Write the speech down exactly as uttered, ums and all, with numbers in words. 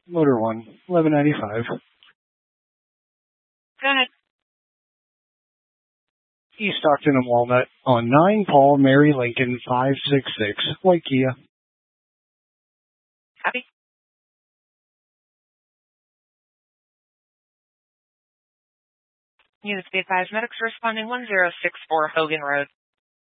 Motor one, eleven ninety-five. Go ahead. East Stockton and Walnut on nine Paul Mary Lincoln five six six. White Kia. Copy. Units be advised, medics responding one zero six four Hogan Road.